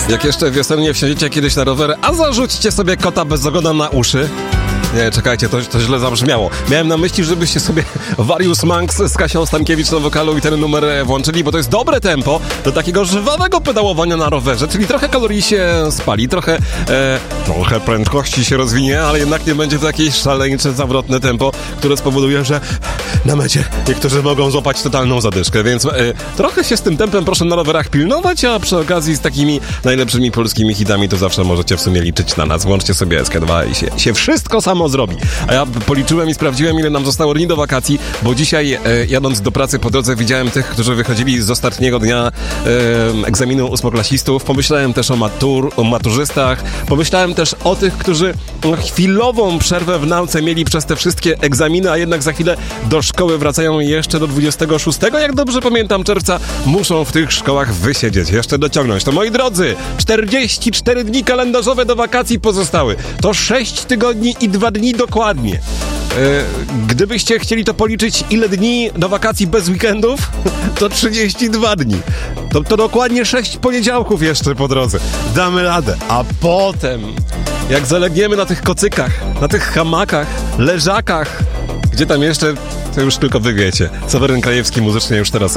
Jak jeszcze wiosennie wsiądziecie kiedyś na rower, a zarzućcie sobie kota bez ogona na uszy. Nie, czekajcie, to źle zabrzmiało. Miałem na myśli, żebyście sobie Various Monks z Kasią Stankiewicz na wokalu i ten numer włączyli, bo to jest dobre tempo do takiego żywawego pedałowania na rowerze, czyli trochę kalorii się spali, trochę prędkości się rozwinie, ale jednak nie będzie to jakieś szaleńcze, zawrotne tempo, które spowoduje, że na mecie niektórzy mogą złapać totalną zadyszkę, więc trochę się z tym tempem proszę na rowerach pilnować, a przy okazji z takimi najlepszymi polskimi hitami to zawsze możecie w sumie liczyć na nas. Włączcie sobie SK2 i się wszystko samo zrobi. A ja policzyłem i sprawdziłem, ile nam zostało dni do wakacji, bo dzisiaj jadąc do pracy po drodze widziałem tych, którzy wychodzili z ostatniego dnia egzaminu ósmoklasistów. Pomyślałem też o maturzystach. Pomyślałem też o tych, którzy chwilową przerwę w nauce mieli przez te wszystkie egzaminy, a jednak za chwilę do szkoły wracają jeszcze do 26, jak dobrze pamiętam, czerwca. Muszą w tych szkołach wysiedzieć, jeszcze dociągnąć. To moi drodzy, 44 dni kalendarzowe do wakacji pozostały. To 6 tygodni i 2 dni dokładnie. Gdybyście chcieli to policzyć, ile dni do wakacji bez weekendów, to 32 dni. To dokładnie 6 poniedziałków jeszcze po drodze. Damy radę. A potem, jak zalegniemy na tych kocykach, na tych hamakach, leżakach, gdzie tam jeszcze, to już tylko wy wiecie. Seweryn Krajewski muzycznie już teraz